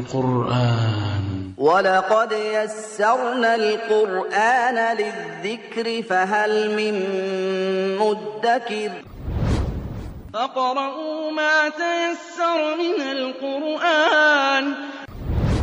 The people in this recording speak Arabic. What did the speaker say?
ولقد يسرنا القرآن للذكر فهل من مدكر فاقرؤوا ما تيسر من القرآن